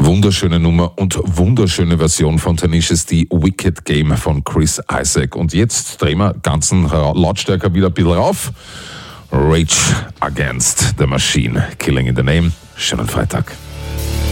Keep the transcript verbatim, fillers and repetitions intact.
Wunderschöne Nummer und wunderschöne Version von Tenacious D, Wicked Game von Chris Isaak. Und jetzt drehen wir ganzen Lautstärker wieder ein bisschen rauf. Rage Against the Machine, Killing in the Name. Schönen Freitag.